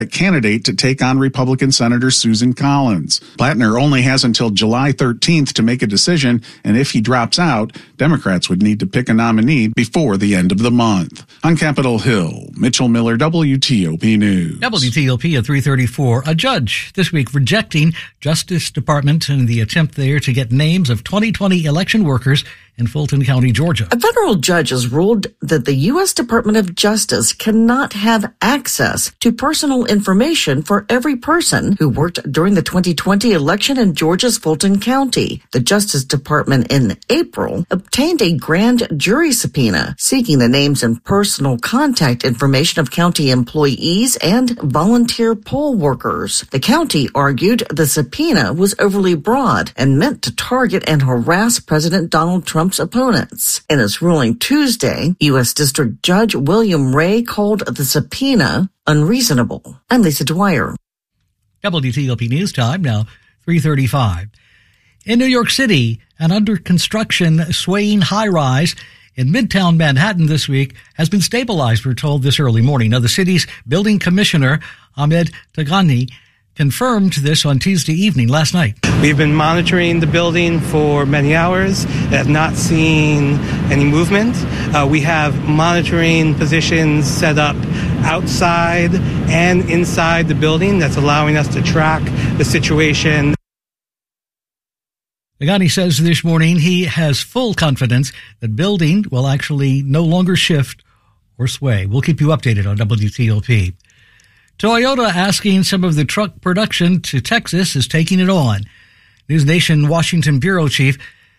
candidate to take on Republican Senator Susan Collins. Plattner only has until July 13th to make a decision, and if he drops out, Democrats would need to pick a nominee before the end of the month. On Capitol Hill, Mitchell Miller, WTOP News. WTOP at 3:34. A judge this week rejecting Justice Department in the attempt there to get names of 2020 election workers in Fulton County, Georgia. A federal judge has ruled that the U.S. Department of Justice cannot have access to personal information for every person who worked during the 2020 election in Georgia's Fulton County. The Justice Department in April obtained a grand jury subpoena seeking the names and personal contact information of county employees and volunteer poll workers. The county argued the subpoena was overly broad and meant to target and harass President Donald Trump's opponents. In his ruling Tuesday, U.S. District Judge William Ray called the subpoena unreasonable. I'm Lisa Dwyer. WTOP News Time now, 3:35. In New York City, an under construction swaying high-rise in Midtown Manhattan this week has been stabilized, we're told this early morning. Now, the city's building commissioner, Ahmed Tagani, confirmed this on Tuesday evening, last night. We've been monitoring the building for many hours, have not seen any movement. We have monitoring positions set up outside and inside the building that's allowing us to track the situation. Tagani says this morning he has full confidence that building will actually no longer shift or sway. We'll keep you updated on WTOP. Toyota asking some of the truck production to Texas is taking it on. News Nation Washington Bureau Chief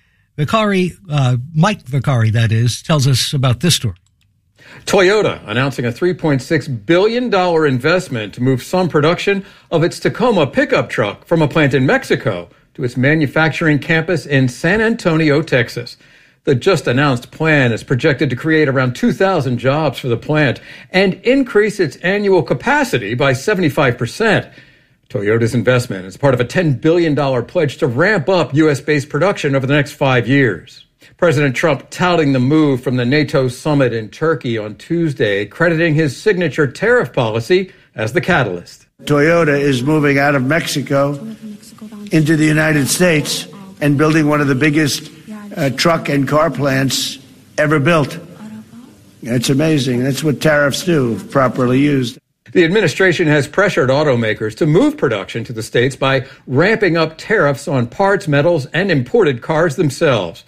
Mike Vicari, that is, tells us about this story. Toyota announcing a $3.6 billion investment to move some production of its Tacoma pickup truck from a plant in Mexico to its manufacturing campus in San Antonio, Texas. The just-announced plan is projected to create around 2,000 jobs for the plant and increase its annual capacity by 75%. Toyota's investment is part of a $10 billion pledge to ramp up U.S.-based production over the next 5 years. President Trump touting the move from the NATO summit in Turkey on Tuesday, crediting his signature tariff policy as the catalyst. Toyota is moving out of Mexico into the United States and building one of the biggest truck and car plants ever built. It's amazing. That's what tariffs do, if properly used. The administration has pressured automakers to move production to the states by ramping up tariffs on parts, metals, and imported cars themselves.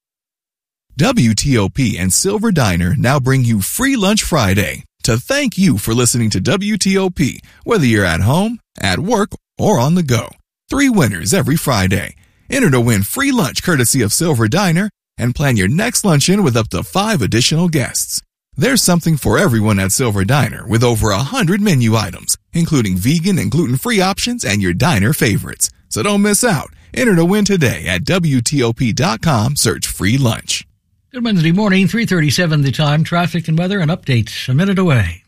WTOP and Silver Diner now bring you Free Lunch Friday to thank you for listening to WTOP, whether you're at home, at work, or on the go. 3 winners every Friday. Enter to win free lunch courtesy of Silver Diner and plan your next luncheon with up to 5 additional guests. There's something for everyone at Silver Diner with over 100 menu items, including vegan and gluten-free options and your diner favorites. So don't miss out. Enter to win today at WTOP.com. Search free lunch. Good Wednesday morning, 3:37 the time. Traffic and weather and updates a minute away.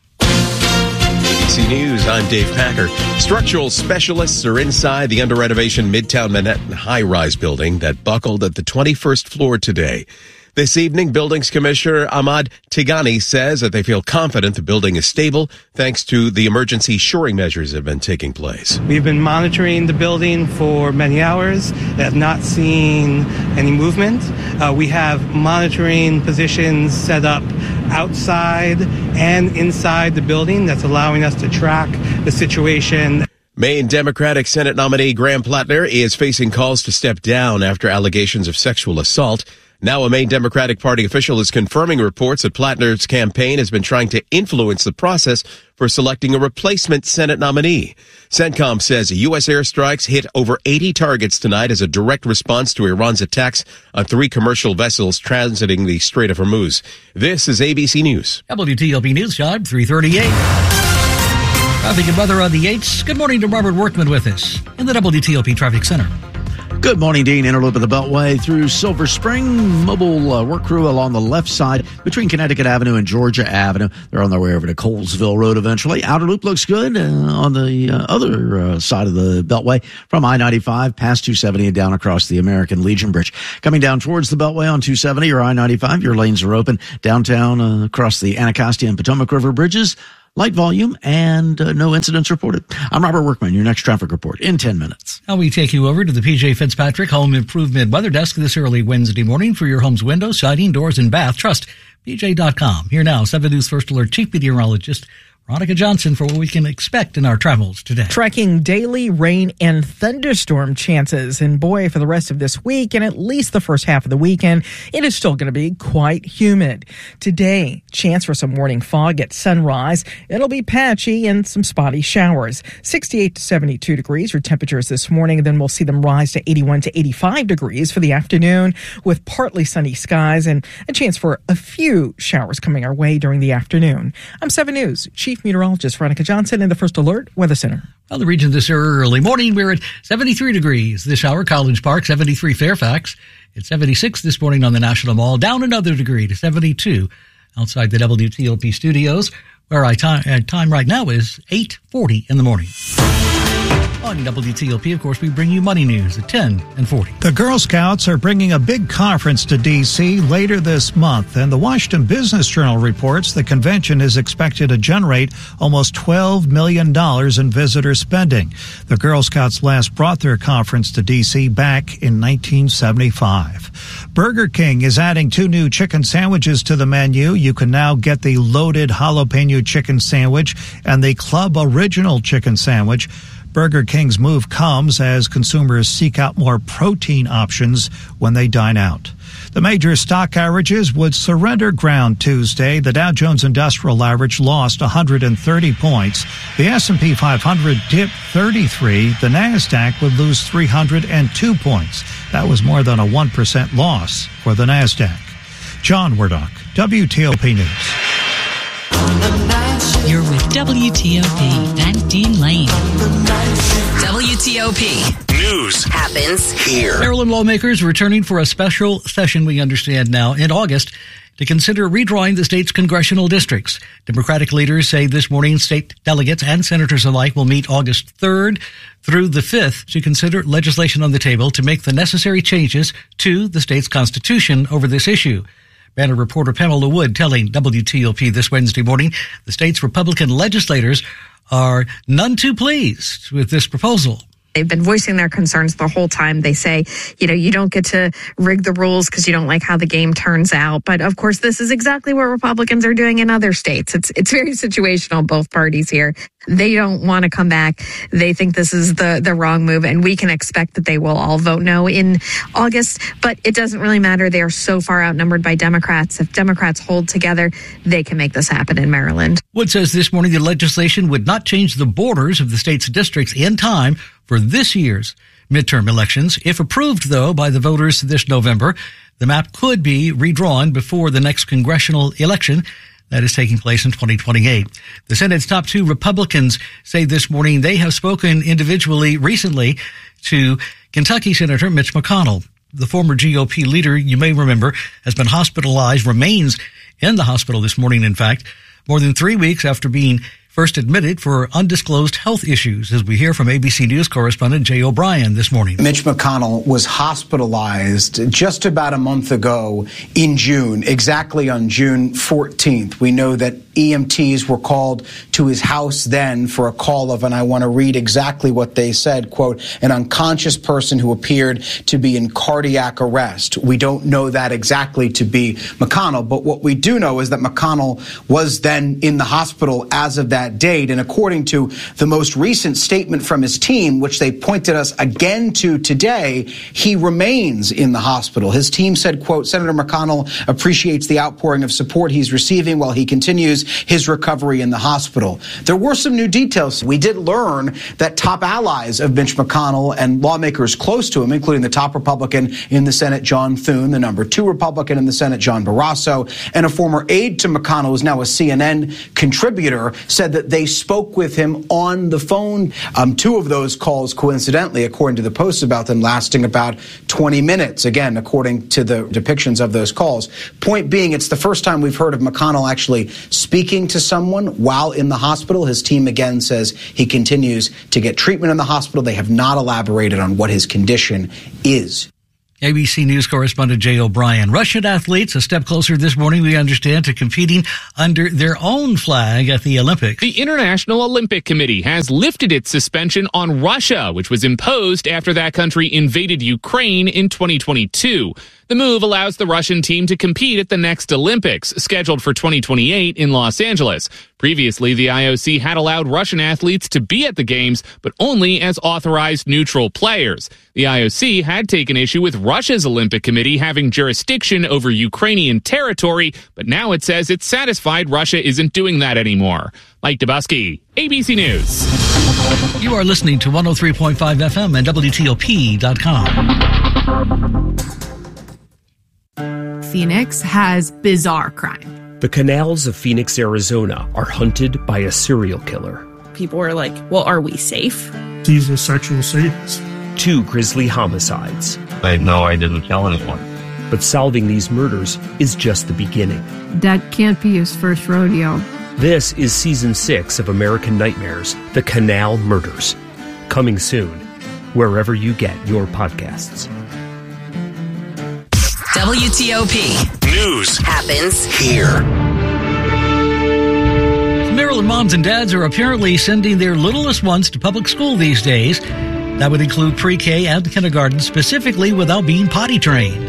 ABC News, I'm Dave Packer. Structural specialists are inside the under-renovation Midtown Manhattan high-rise building that buckled at the 21st floor today. This evening, Buildings Commissioner Ahmed Tagani says that they feel confident the building is stable thanks to the emergency shoring measures that have been taking place. We've been monitoring the building for many hours, have not seen any movement. We have monitoring positions set up outside and inside the building that's allowing us to track the situation. Maine Democratic Senate nominee Graham Plattner is facing calls to step down after allegations of sexual assault. Now a Maine Democratic Party official is confirming reports that Plattner's campaign has been trying to influence the process for selecting a replacement Senate nominee. CENTCOM says U.S. airstrikes hit over 80 targets tonight as a direct response to Iran's attacks on 3 commercial vessels transiting the Strait of Hormuz. This is ABC News. WTOP News Time, 3:38. Traffic and weather on the 8s. Good morning to Robert Workman with us in the WTOP Traffic Center. Good morning, Dean. Interloop of the Beltway through Silver Spring. Mobile work crew along the left side between Connecticut Avenue and Georgia Avenue. They're on their way over to Colesville Road eventually. Outer loop looks good on the other side of the Beltway from I-95 past 270 and down across the American Legion Bridge. Coming down towards the Beltway on 270 or I-95, your lanes are open downtown across the Anacostia and Potomac River bridges. light volume, and no incidents reported. I'm Robert Workman, your next traffic report in 10 minutes. Now we take you over to the PJ Fitzpatrick Home Improvement Weather Desk this early Wednesday morning for your home's windows, siding, doors, and bath. Trust PJ.com. Here now, 7 News First Alert Chief Meteorologist Veronica Johnson for what we can expect in our travels today. Tracking daily rain and thunderstorm chances. And boy, for the rest of this week and at least the first half of the weekend, it is still going to be quite humid. Today, chance for some morning fog at sunrise. It'll be patchy and some spotty showers. 68 to 72 degrees for temperatures this morning. Then we'll see them rise to 81 to 85 degrees for the afternoon with partly sunny skies and a chance for a few showers coming our way during the afternoon. I'm 7 News Chief Meteorologist Veronica Johnson in the First Alert Weather Center. Well, the region this early morning, we're at 73 degrees this hour. College Park, 73 Fairfax. It's 76 this morning on the National Mall. Down another degree to 72 outside the WTOP studios, where our time right now is 8:40 in the morning. On WTOP, of course, we bring you money news at 10 and 40. The Girl Scouts are bringing a big conference to D.C. later this month, and the Washington Business Journal reports the convention is expected to generate almost $12 million in visitor spending. The Girl Scouts last brought their conference to D.C. back in 1975. Burger King is adding 2 new chicken sandwiches to the menu. You can now get the loaded jalapeno chicken sandwich and the Club Original chicken sandwich. Burger King's move comes as consumers seek out more protein options when they dine out. The major stock averages would surrender ground Tuesday. The Dow Jones Industrial Average lost 130 points. The S&P 500 dipped 33. The NASDAQ would lose 302 points. That was more than a 1% loss for the NASDAQ. John Wardock, WTOP News. You're with WTOP and Dean Lane. WTOP. News happens here. Maryland lawmakers returning for a special session, we understand now, in August to consider redrawing the state's congressional districts. Democratic leaders say this morning state delegates and senators alike will meet August 3rd through the 5th to consider legislation on the table to make the necessary changes to the state's constitution over this issue. Banner reporter Pamela Wood telling WTOP this Wednesday morning the state's Republican legislators are none too pleased with this proposal. They've been voicing their concerns the whole time. They say, you don't get to rig the rules because you don't like how the game turns out. But of course, this is exactly what Republicans are doing in other states. It's very situational, both parties here. They don't want to come back. They think this is the wrong move, and we can expect that they will all vote no in August. But it doesn't really matter. They are so far outnumbered by Democrats. If Democrats hold together, they can make this happen in Maryland. Wood says this morning the legislation would not change the borders of the state's districts in time for this year's midterm elections. If approved, though, by the voters this November, the map could be redrawn before the next congressional election that is taking place in 2028. The Senate's top 2 Republicans say this morning they have spoken individually recently to Kentucky Senator Mitch McConnell. The former GOP leader, you may remember, has been hospitalized, remains in the hospital this morning, in fact, more than 3 weeks after being first admitted for undisclosed health issues, as we hear from ABC News correspondent Jay O'Brien this morning. Mitch McConnell was hospitalized just about a month ago in June, exactly on June 14th. We know that EMTs were called to his house then for a call of, and I want to read exactly what they said, quote, an unconscious person who appeared to be in cardiac arrest. We don't know that exactly to be McConnell, but what we do know is that McConnell was then in the hospital as of that date. And according to the most recent statement from his team, which they pointed us again to today, he remains in the hospital. His team said, quote, Senator McConnell appreciates the outpouring of support he's receiving while he continues his recovery in the hospital. There were some new details. We did learn that top allies of Mitch McConnell and lawmakers close to him, including the top Republican in the Senate, John Thune, the number 2 Republican in the Senate, John Barrasso, and a former aide to McConnell, who's now a CNN contributor, said that they spoke with him on the phone. 2 of those calls, coincidentally, according to the Post about them, lasting about 20 minutes, again, according to the depictions of those calls. Point being, it's the first time we've heard of McConnell actually speaking to someone while in the hospital. His team, again, says he continues to get treatment in the hospital. They have not elaborated on what his condition is. ABC News correspondent Jay O'Brien. Russian athletes a step closer this morning, we understand, to competing under their own flag at the Olympics. The International Olympic Committee has lifted its suspension on Russia, which was imposed after that country invaded Ukraine in 2022. The move allows the Russian team to compete at the next Olympics, scheduled for 2028 in Los Angeles. Previously, the IOC had allowed Russian athletes to be at the Games, but only as authorized neutral players. The IOC had taken issue with Russia's Olympic Committee having jurisdiction over Ukrainian territory, but now it says it's satisfied Russia isn't doing that anymore. Mike Dubusky, ABC News. You are listening to 103.5 FM and WTOP.com. Phoenix has bizarre crime. The canals of Phoenix, Arizona are hunted by a serial killer. People are like, well, are we safe? These are sexual sadists. 2 grisly homicides. I know I didn't kill anyone. But solving these murders is just the beginning. That can't be his first rodeo. This is Season 6 of American Nightmares, The Canal Murders. Coming soon, wherever you get your podcasts. WTOP. News happens here. Maryland moms and dads are apparently sending their littlest ones to public school these days. That would include pre-K and kindergarten, specifically without being potty trained.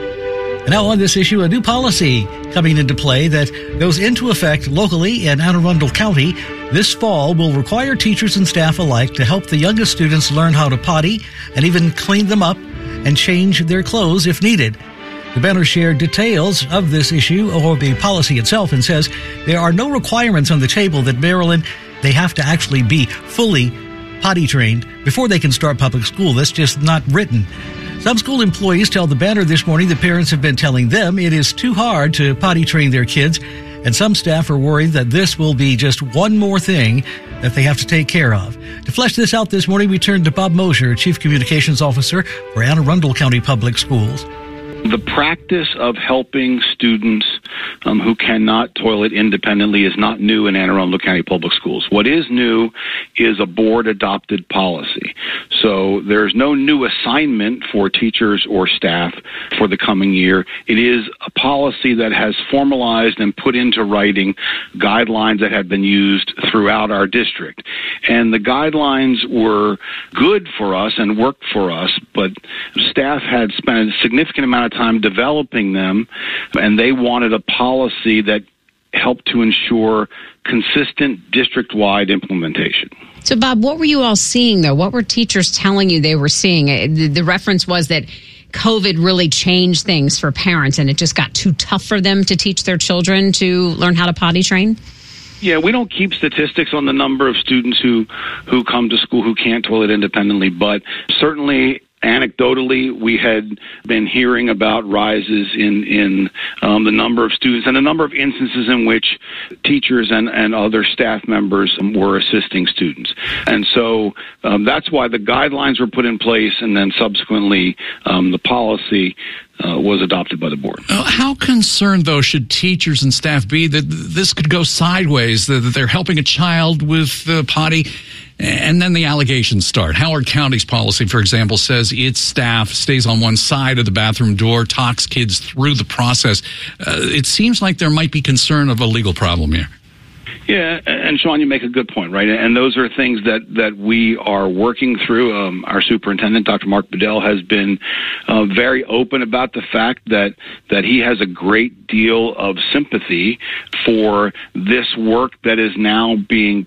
And now on this issue, a new policy coming into play that goes into effect locally in Anne Arundel County this fall will require teachers and staff alike to help the youngest students learn how to potty and even clean them up and change their clothes if needed. The banner shared details of this issue or the policy itself and says there are no requirements on the table that Maryland, they have to actually be fully potty trained before they can start public school. That's just not written. Some school employees tell the banner this morning that parents have been telling them it is too hard to potty train their kids, and some staff are worried that this will be just one more thing that they have to take care of. To flesh this out this morning, we turn to Bob Mosier, Chief Communications Officer for Anne Arundel County Public Schools. The practice of helping students who cannot toilet independently is not new in Anne Arundel County Public Schools. What is new is a board-adopted policy. So there's no new assignment for teachers or staff for the coming year. It is a policy that has formalized and put into writing guidelines that have been used throughout our district. And the guidelines were good for us and worked for us, but staff had spent a significant amount of time developing them, and they wanted a policy that helped to ensure consistent district-wide implementation. So, Bob, what were you all seeing, though? What were teachers telling you they were seeing? The reference was that COVID really changed things for parents, and it just got too tough for them to teach their children to learn how to potty train? Yeah, we don't keep statistics on the number of students who come to school who can't toilet independently, but certainly anecdotally, we had been hearing about rises in the number of students and a number of instances in which teachers and other staff members were assisting students. And so that's why the guidelines were put in place, and then subsequently the policy was adopted by the board. How concerned, though, should teachers and staff be that this could go sideways, that they're helping a child with the potty, and then the allegations start? Howard County's policy, for example, says its staff stays on one side of the bathroom door, talks kids through the process. It seems like there might be concern of a legal problem here. Yeah, and Sean, you make a good point, right? And those are things that we are working through. Our superintendent, Dr. Mark Bedell, has been very open about the fact that he has a great deal of sympathy for this work that is now being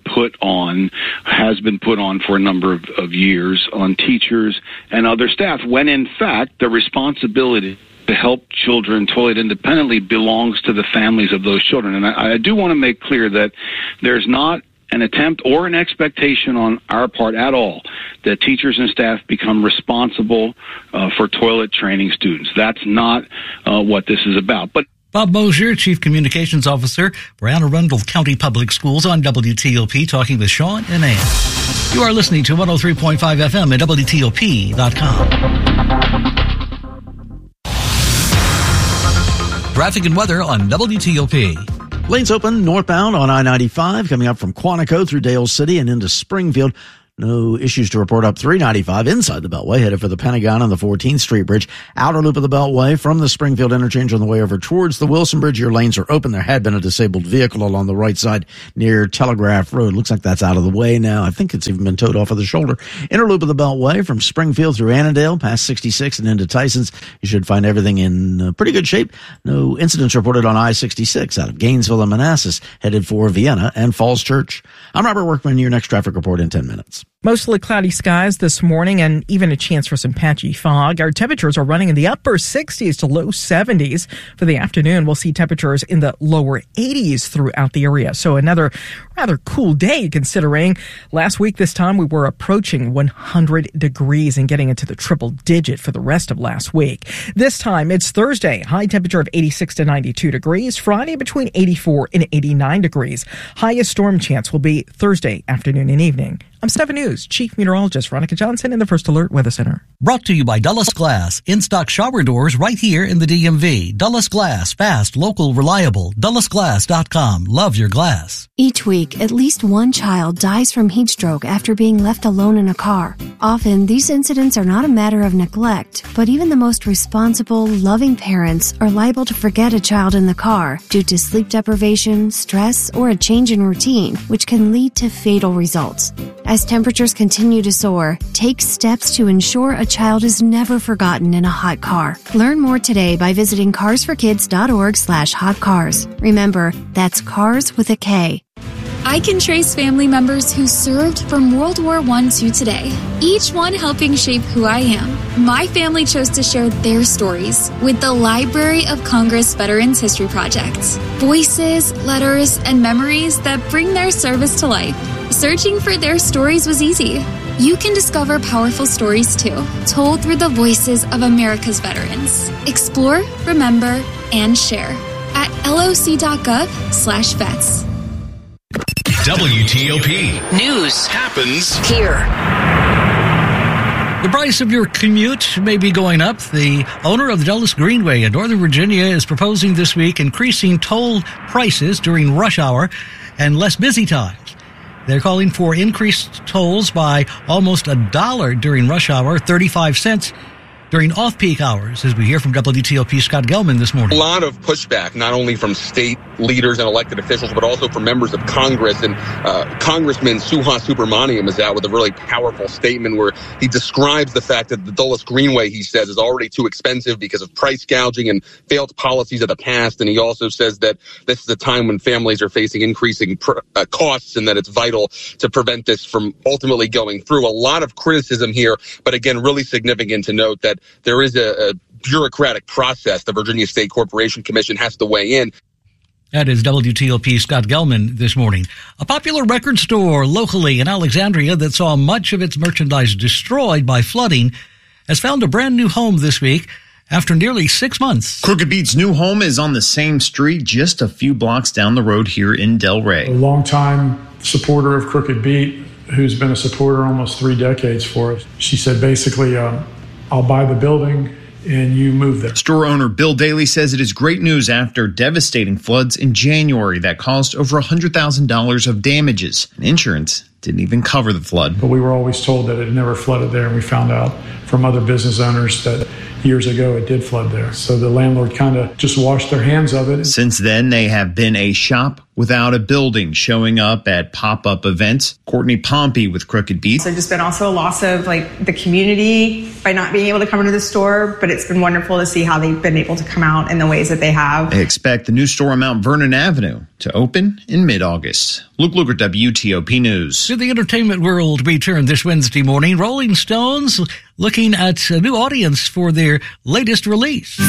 has been put on for a number of years on teachers and other staff, when in fact the responsibility to help children toilet independently belongs to the families of those children. And I do want to make clear that there's not an attempt or an expectation on our part at all that teachers and staff become responsible for toilet training students. That's not what this is about. But Bob Mosier, Chief Communications Officer for Anne Arundel County Public Schools on WTOP, talking with Sean and Ann. You are listening to 103.5 FM at WTOP.com. Traffic and weather on WTOP. Lanes open northbound on I-95 coming up from Quantico through Dale City and into Springfield. No issues to report up 395 inside the Beltway, headed for the Pentagon on the 14th Street Bridge. Outer loop of the Beltway from the Springfield interchange on the way over towards the Wilson Bridge. Your lanes are open. There had been a disabled vehicle along the right side near Telegraph Road. Looks like that's out of the way now. I think it's even been towed off of the shoulder. Inner loop of the Beltway from Springfield through Annandale, past 66 and into Tysons. You should find everything in pretty good shape. No incidents reported on I-66 out of Gainesville and Manassas, headed for Vienna and Falls Church. I'm Robert Workman. Your next traffic report in 10 minutes. Mostly cloudy skies this morning and even a chance for some patchy fog. Our temperatures are running in the upper 60s to low 70s. For the afternoon, we'll see temperatures in the lower 80s throughout the area. So another rather cool day considering last week this time we were approaching 100 degrees and getting into the triple digit for the rest of last week. This time it's Thursday, high temperature of 86 to 92 degrees. Friday between 84 and 89 degrees. Highest storm chance will be Thursday afternoon and evening. I'm 7 News Chief Meteorologist Veronica Johnson in the First Alert Weather Center. Brought to you by Dulles Glass. In-stock shower doors right here in the DMV. Dulles Glass. Fast, local, reliable. DullesGlass.com. Love your glass. Each week, at least one child dies from heat stroke after being left alone in a car. Often, these incidents are not a matter of neglect, but even the most responsible, loving parents are liable to forget a child in the car due to sleep deprivation, stress, or a change in routine, which can lead to fatal results. As temperatures continue to soar, take steps to ensure a child is never forgotten in a hot car. Learn more today by visiting carsforkids.org/hotcars. Remember, that's cars with a K. I can trace family members who served from World War I to today, each one helping shape who I am. My family chose to share their stories with the Library of Congress Veterans History Project. Voices, letters, and memories that bring their service to life. Searching for their stories was easy. You can discover powerful stories too, told through the voices of America's veterans. Explore, remember, and share at loc.gov/vets. WTOP. News happens here. The price of your commute may be going up. The owner of the Dulles Greenway in Northern Virginia is proposing this week increasing toll prices during rush hour and less busy times. They're calling for increased tolls by almost $1 during rush hour, 35 cents during off-peak hours, as we hear from WTOP Scott Gelman this morning. A lot of pushback, not only from state leaders and elected officials, but also from members of Congress. And Congressman Suha Subramaniam is out with a really powerful statement where he describes the fact that the Dulles Greenway, he says, is already too expensive because of price gouging and failed policies of the past. And he also says that this is a time when families are facing increasing costs and that it's vital to prevent this from ultimately going through. A lot of criticism here, but again, really significant to note that there is a bureaucratic process. The Virginia State Corporation Commission has to weigh in. That is WTOP Scott Gelman this morning. A popular record store locally in Alexandria that saw much of its merchandise destroyed by flooding has found a brand new home this week after nearly 6 months. Crooked Beat's new home is on the same street just a few blocks down the road here in Delray. A longtime supporter of Crooked Beat, who's been a supporter almost 3 decades for us. She said basically, I'll buy the building and you move there. Store owner Bill Daly says it is great news after devastating floods in January that caused over $100,000 of damages. And insurance didn't even cover the flood. But we were always told that it never flooded there, and we found out from other business owners that years ago it did flood there. So the landlord kind of just washed their hands of it. Since then, they have been a shop without a building, showing up at pop-up events. Courtney Pompey with Crooked Beat. There's just been also a loss of the community by not being able to come into the store, but it's been wonderful to see how they've been able to come out in the ways that they have. They expect the new store on Mount Vernon Avenue to open in mid-August. Luke Luger, WTOP News. To the entertainment world we turn this Wednesday morning. Rolling Stones looking at a new audience for their latest release.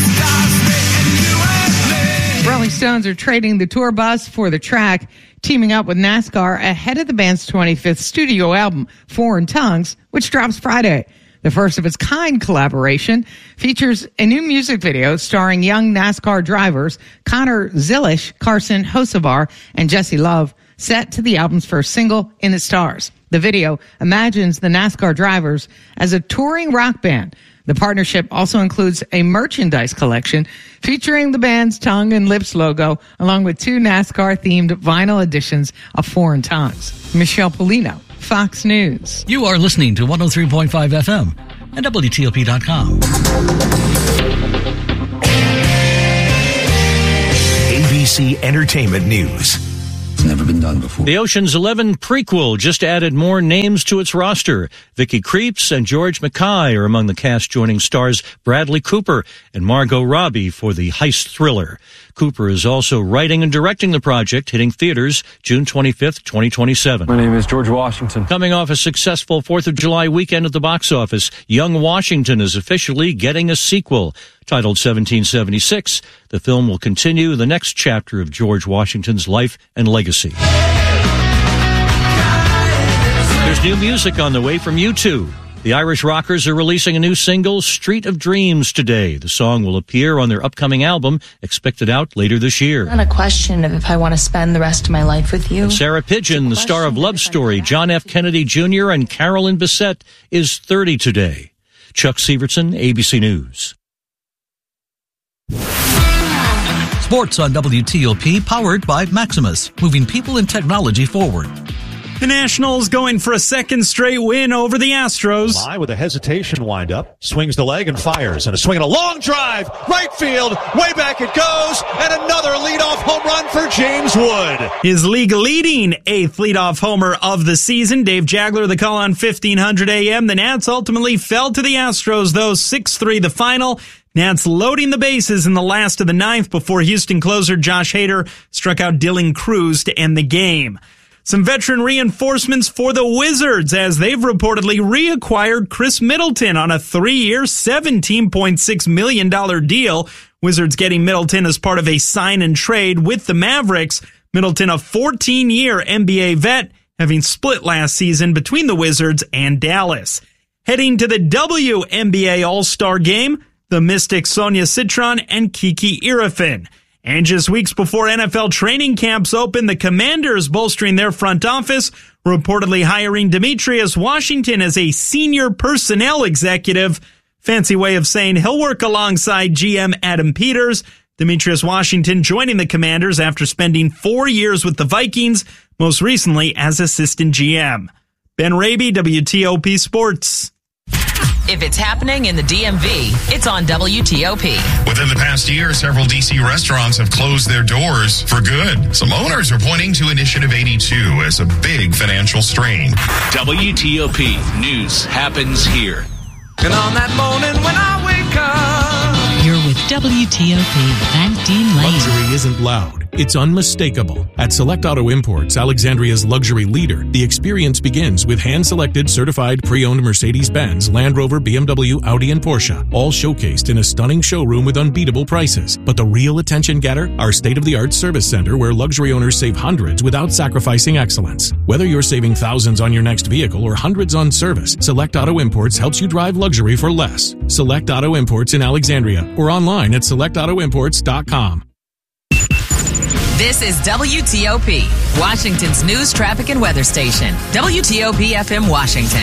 Rolling Stones are trading the tour bus for the track, teaming up with NASCAR ahead of the band's 25th studio album, Foreign Tongues, which drops Friday. The first of its kind collaboration features a new music video starring young NASCAR drivers Connor Zilisch, Carson Hocevar, and Jesse Love, set to the album's first single, In the Stars. The video imagines the NASCAR drivers as a touring rock band. The partnership also includes a merchandise collection featuring the band's tongue and lips logo, along with 2 NASCAR-themed vinyl editions of Foreign Tongues. Michelle Polino, Fox News. You are listening to 103.5 FM and WTOP.com. ABC Entertainment News. It's never been done before. The Ocean's 11 prequel just added more names to its roster. Vicky Krieps and George Mackay are among the cast, joining stars Bradley Cooper and Margot Robbie for the heist thriller. Cooper is also writing and directing the project, hitting theaters June 25th, 2027. My name is George Washington. Coming off a successful 4th of July weekend at the box office, Young Washington is officially getting a sequel. Titled 1776, the film will continue the next chapter of George Washington's life and legacy. There's new music on the way from U2. The Irish rockers are releasing a new single, Street of Dreams, today. The song will appear on their upcoming album, expected out later this year. Not a question of if I want to spend the rest of my life with you. And Sarah Pidgeon, the star of Love Story, John F. Kennedy Jr., and Carolyn Bessette, is 30 today. Chuck Severson, ABC News. Sports on WTOP, powered by Maximus, moving people and technology forward. The Nationals going for a second straight win over the Astros. Fly with a hesitation windup, swings the leg and fires, and a swing and a long drive, right field, way back it goes, and another leadoff home run for James Wood. His league-leading 8th leadoff homer of the season. Dave Jagler, the call on 1500 AM. The Nats ultimately fell to the Astros, though 6-3 the final. Nats loading the bases in the last of the 9th before Houston closer Josh Hader struck out Dylan Cruz to end the game. Some veteran reinforcements for the Wizards as they've reportedly reacquired Chris Middleton on a 3-year, $17.6 million deal. Wizards getting Middleton as part of a sign and trade with the Mavericks. Middleton, a 14-year NBA vet, having split last season between the Wizards and Dallas. Heading to the WNBA All-Star Game, the Mystics Sonia Citron and Kiki Irefin. And just weeks before NFL training camps open, the Commanders bolstering their front office, reportedly hiring Demetrius Washington as a senior personnel executive. Fancy way of saying he'll work alongside GM Adam Peters. Demetrius Washington joining the Commanders after spending 4 years with the Vikings, most recently as assistant GM. Ben Raby, WTOP Sports. If it's happening in the DMV, it's on WTOP. Within the past year, several D.C. restaurants have closed their doors for good. Some owners are pointing to Initiative 82 as a big financial strain. WTOP News happens here. And on that morning when I wake up, you're with WTOP, Van Dean Lane. Luxury isn't loud. It's unmistakable. At Select Auto Imports, Alexandria's luxury leader, the experience begins with hand-selected, certified, pre-owned Mercedes-Benz, Land Rover, BMW, Audi, and Porsche, all showcased in a stunning showroom with unbeatable prices. But the real attention getter? Our state-of-the-art service center where luxury owners save hundreds without sacrificing excellence. Whether you're saving thousands on your next vehicle or hundreds on service, Select Auto Imports helps you drive luxury for less. Select Auto Imports in Alexandria or online at selectautoimports.com. This is WTOP, Washington's news, traffic, and weather station. WTOP FM Washington,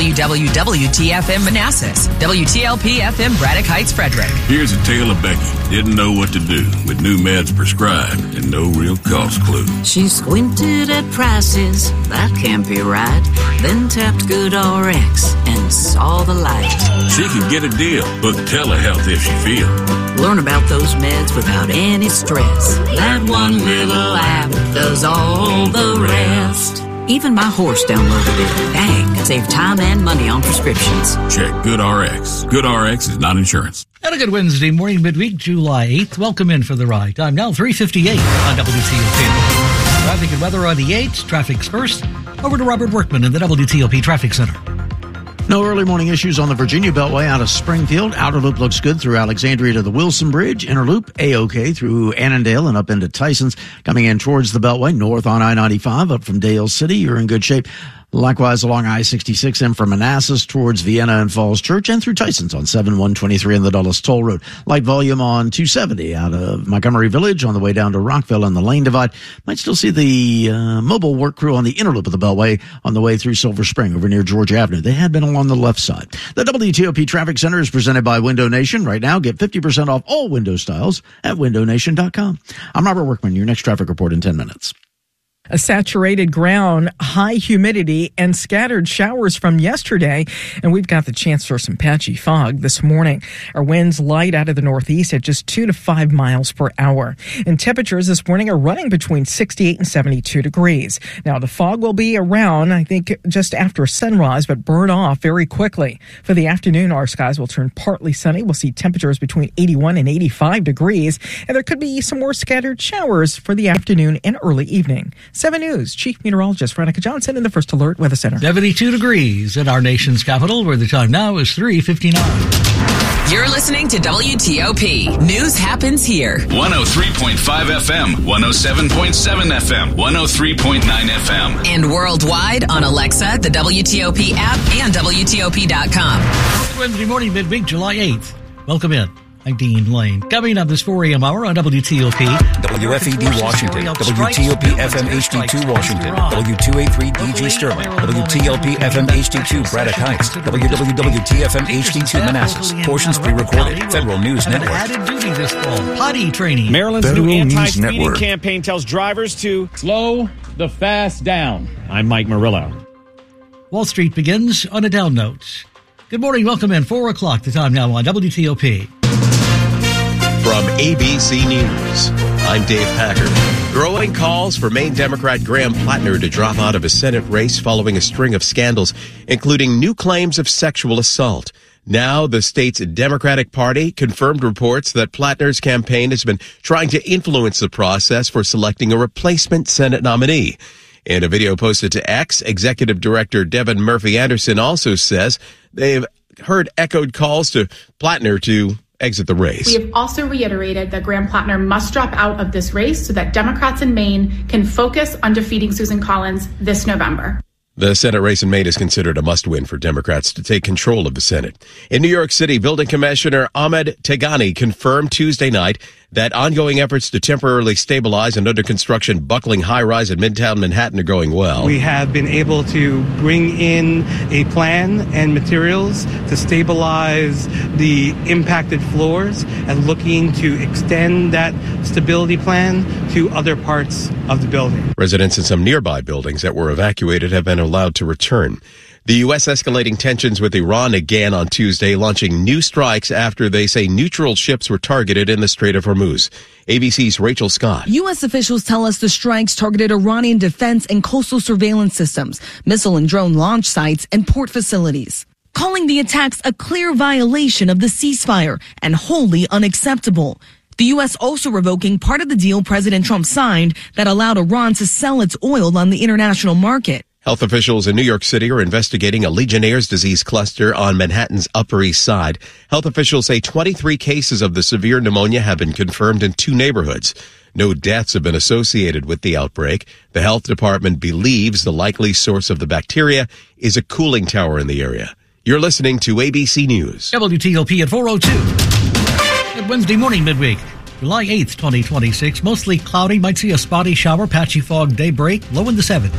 WWWT-FM Manassas, WTLP FM Braddock Heights, Frederick. Here's a tale of Becky. Didn't know what to do with new meds prescribed and no real cost clue. She squinted at prices, that can't be right. Then tapped GoodRx and saw the light. She can get a deal, book telehealth if she feels. Learn about those meds without any stress. That one little app does all the rest. Even my horse downloaded it. Dang, save time and money on prescriptions. Check GoodRx. GoodRx is not insurance. And a good Wednesday morning, midweek, July 8th. Welcome in for the ride. Time now 3:58 on WTOP. Traffic and weather on the 8th. Traffic's first. Over to Robert Workman in the WTOP Traffic Center. No early morning issues on the Virginia Beltway out of Springfield. Outer loop looks good through Alexandria to the Wilson Bridge. Inner loop, A-OK through Annandale and up into Tysons. Coming in towards the Beltway, north on I-95 up from Dale City. You're in good shape. Likewise, along I-66 in from Manassas towards Vienna and Falls Church and through Tysons on 7123 in the Dulles Toll Road. Light volume on 270 out of Montgomery Village on the way down to Rockville and the Lane Divide. Might still see the mobile work crew on the inner loop of the Beltway on the way through Silver Spring over near Georgia Avenue. They had been along the left side. The WTOP Traffic Center is presented by Window Nation. Right now, get 50% off all window styles at windownation.com. I'm Robert Workman. Your next traffic report in 10 minutes. A saturated ground, high humidity, and scattered showers from yesterday. And we've got the chance for some patchy fog this morning. Our winds light out of the northeast at just 2 to 5 miles per hour. And temperatures this morning are running between 68 and 72 degrees. Now, the fog will be around, I think, just after sunrise, but burn off very quickly. For the afternoon, our skies will turn partly sunny. We'll see temperatures between 81 and 85 degrees. And there could be some more scattered showers for the afternoon and early evening. 7 News Chief Meteorologist Veronica Johnson in the First Alert Weather Center. 72 degrees at our nation's capital, where the time now is 3:59. You're listening to WTOP. News happens here. 103.5 FM, 107.7 FM, 103.9 FM. And worldwide on Alexa, the WTOP app, and WTOP.com. Wednesday morning, midweek, July 8th. Welcome in. I'm Dean Lane. Coming up this 4 a.m. hour on WTOP. WFED Washington, WTOP FM HD2 Washington, W283 DG Sterling, WTLP FM HD2 Braddock Heights, WWWTFM HD2 Manassas. Portions pre-recorded. Federal News Network. Added duty this fall. Potty training. Maryland's Federal new News anti-speeding Network. campaign tells drivers to slow the fast down. I'm Mike Murillo. Wall Street begins on a down note. Good morning. Welcome in. 4 o'clock. The time now on WTOP. From ABC News, I'm Dave Packard. Growing calls for Maine Democrat Graham Plattner to drop out of a Senate race following a string of scandals, including new claims of sexual assault. Now, the state's Democratic Party confirmed reports that Plattner's campaign has been trying to influence the process for selecting a replacement Senate nominee. In a video posted to X, Executive Director Devin Murphy Anderson also says they've heard echoed calls to Plattner to exit the race. We have also reiterated that Graham Plattner must drop out of this race so that Democrats in Maine can focus on defeating Susan Collins this November. The Senate race in Maine is considered a must-win for Democrats to take control of the Senate. In New York City, Building Commissioner Ahmed Tegani confirmed Tuesday night that ongoing efforts to temporarily stabilize an under-construction buckling high-rise in Midtown Manhattan are going well. We have been able to bring in a plan and materials to stabilize the impacted floors and looking to extend that stability plan to other parts of the building. Residents in some nearby buildings that were evacuated have been allowed to return. The U.S. escalating tensions with Iran again on Tuesday, launching new strikes after they say neutral ships were targeted in the Strait of Hormuz. ABC's Rachel Scott. U.S. officials tell us the strikes targeted Iranian defense and coastal surveillance systems, missile and drone launch sites, and port facilities, calling the attacks a clear violation of the ceasefire and wholly unacceptable. The U.S. also revoking part of the deal President Trump signed that allowed Iran to sell its oil on the international market. Health officials in New York City are investigating a Legionnaire's disease cluster on Manhattan's Upper East Side. Health officials say 23 cases of the severe pneumonia have been confirmed in 2 neighborhoods. No deaths have been associated with the outbreak. The health department believes the likely source of the bacteria is a cooling tower in the area. You're listening to ABC News. WTOP at 4:02. Good Wednesday morning, midweek. July 8th, 2026. Mostly cloudy. Might see a spotty shower. Patchy fog daybreak. Low in the 70s.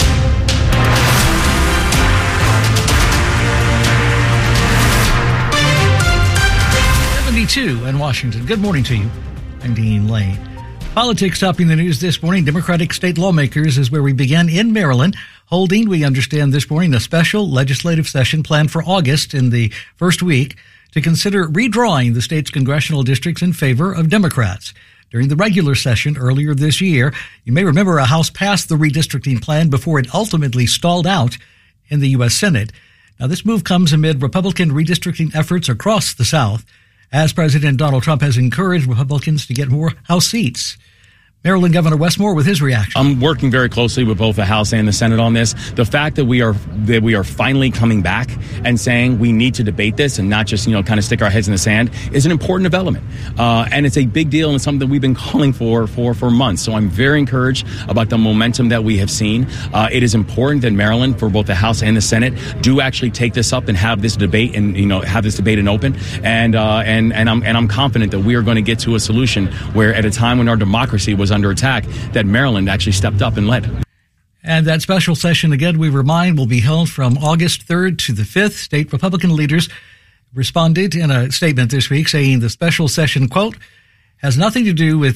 72 in Washington. Good morning to you. I'm Dean Lane. Politics topping the news this morning. Democratic state lawmakers is where we begin in Maryland, holding, we understand this morning, a special legislative session planned for August in the first week to consider redrawing the state's congressional districts in favor of Democrats. During the regular session earlier this year, you may remember a House passed the redistricting plan before it ultimately stalled out in the U.S. Senate. Now, this move comes amid Republican redistricting efforts across the South, as President Donald Trump has encouraged Republicans to get more House seats. Maryland Governor Wes Moore with his reaction. I'm working very closely with both the House and the Senate on this. The fact that we are finally coming back and saying we need to debate this and not just, kind of stick our heads in the sand is an important development. And it's a big deal and it's something that we've been calling for months. So I'm very encouraged about the momentum that we have seen. It is important that Maryland, for both the House and the Senate, do actually take this up and have this debate and, have this debate in open. And I'm confident that we are going to get to a solution where at a time when our democracy was under attack, that Maryland actually stepped up and led. And that special session, again, we remind, will be held from August 3rd to the 5th. State Republican leaders responded in a statement this week saying the special session, quote, has nothing to do with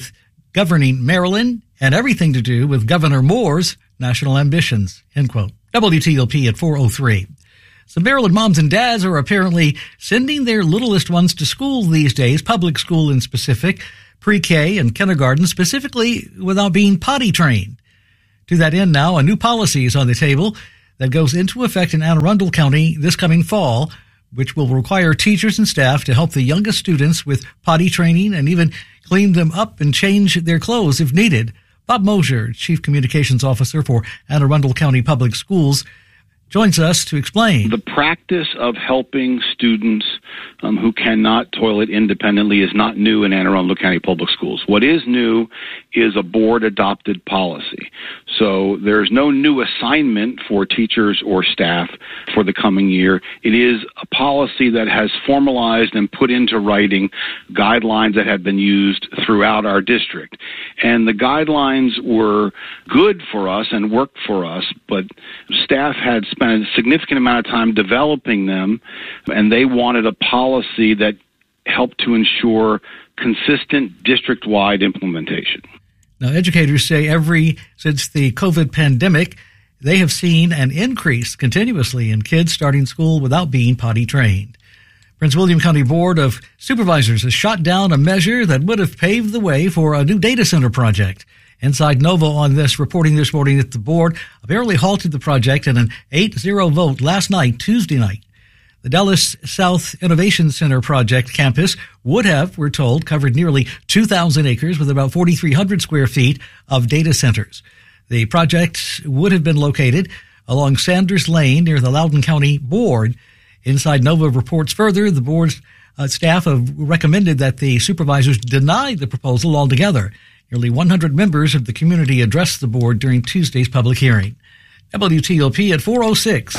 governing Maryland and everything to do with Governor Moore's national ambitions, end quote. WTOP at 4:03. Some Maryland moms and dads are apparently sending their littlest ones to school these days, public school in specific, pre-K and kindergarten specifically, without being potty trained. To that end now, a new policy is on the table that goes into effect in Anne Arundel County this coming fall, which will require teachers and staff to help the youngest students with potty training and even clean them up and change their clothes if needed. Bob Mosier, Chief Communications Officer for Anne Arundel County Public Schools, joins us to explain. The practice of helping students who cannot toilet independently is not new in Anne Arundel County Public Schools. What is new is a board-adopted policy. So there's no new assignment for teachers or staff for the coming year. It is a policy that has formalized and put into writing guidelines that have been used throughout our district. And the guidelines were good for us and worked for us, but staff had spent a significant amount of time developing them, and they wanted a policy that helped to ensure consistent district-wide implementation. Now, educators say since the COVID pandemic, they have seen an increase continuously in kids starting school without being potty trained. Prince William County Board of Supervisors has shot down a measure that would have paved the way for a new data center project. Inside Nova on this, reporting this morning that the board apparently halted the project in an 8-0 vote last night, Tuesday night. The Dallas South Innovation Center project campus would have, we're told, covered nearly 2,000 acres with about 4,300 square feet of data centers. The project would have been located along Sanders Lane near the Loudoun County Board. Inside Nova reports further, the board's staff have recommended that the supervisors deny the proposal altogether. Nearly 100 members of the community addressed the board during Tuesday's public hearing. WTOP at 4:06.